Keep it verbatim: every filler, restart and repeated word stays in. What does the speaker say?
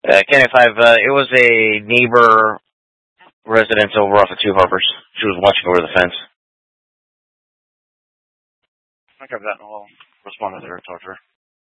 Uh, Kenny five, uh, it was a neighbor residence over off of Two Harbors. She was watching over the fence. I got that, and I'll respond to her, talk to her.